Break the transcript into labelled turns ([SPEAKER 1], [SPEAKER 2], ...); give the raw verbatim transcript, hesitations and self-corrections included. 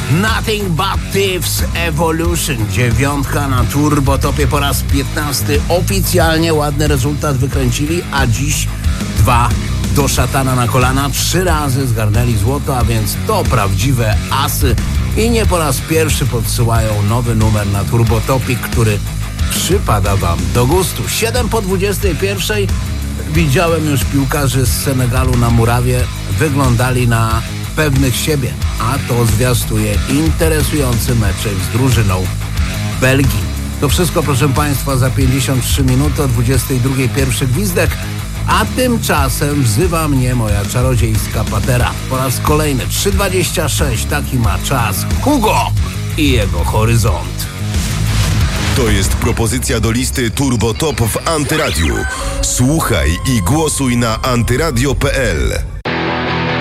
[SPEAKER 1] Nothing But Thieves Evolution. Dziewiątka na Turbotopie po raz piętnasty. Oficjalnie ładny rezultat wykręcili, a dziś dwa do szatana na kolana. Trzy razy zgarnęli złoto, a więc to prawdziwe asy. I nie po raz pierwszy podsyłają nowy numer na Turbotopie, który przypada wam do gustu. siedem po dwudziestej pierwszej. Widziałem już piłkarzy z Senegalu na murawie. Wyglądali na pewnych siebie, a to zwiastuje interesujący meczek z drużyną Belgii. To wszystko, proszę Państwa, za pięćdziesiąt trzy minuty o dwudziestej drugiej pierwszy gwizdek, a tymczasem wzywa mnie moja czarodziejska patera. Po raz kolejny trzy dwadzieścia sześć, taki ma czas Hugo i jego horyzont.
[SPEAKER 2] To jest propozycja do listy Turbo Top w Antyradiu. Słuchaj i głosuj na antyradio kropka p l.